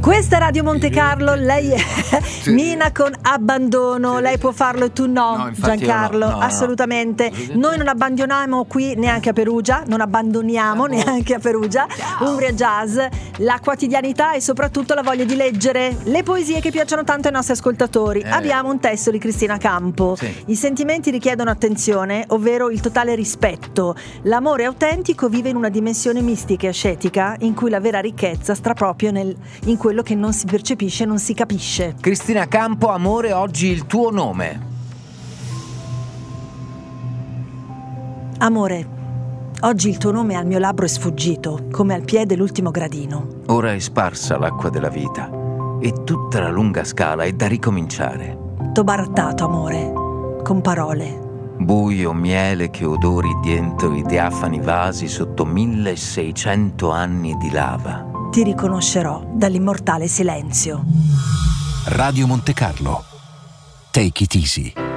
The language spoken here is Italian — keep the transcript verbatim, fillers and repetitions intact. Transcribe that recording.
Questa è Radio Monte Carlo, lei è sì. Mina con Abbandono, sì. Lei può farlo e tu no, no Giancarlo, no, no, assolutamente. No. Noi non abbandoniamo qui neanche a Perugia, non abbandoniamo oh. neanche a Perugia, Ciao. Umbria Jazz, la quotidianità e soprattutto la voglia di leggere le poesie che piacciono tanto ai nostri ascoltatori. Eh. Abbiamo un testo di Cristina Campo, sì. I sentimenti richiedono attenzione, ovvero il totale rispetto. L'amore autentico vive in una dimensione mistica e ascetica in cui la vera ricchezza sta proprio nel, in quello che non si percepisce, non si capisce. Cristina Campo, amore, oggi il tuo nome. Amore, oggi il tuo nome al mio labbro è sfuggito, come al piede l'ultimo gradino. Ora è sparsa l'acqua della vita e tutta la lunga scala è da ricominciare. T'ho barattato, amore, con parole. Buio miele che odori dentro i diafani vasi sotto milleseicento anni di lava. Ti riconoscerò dall'immortale silenzio. Radio Monte Carlo. Take it easy.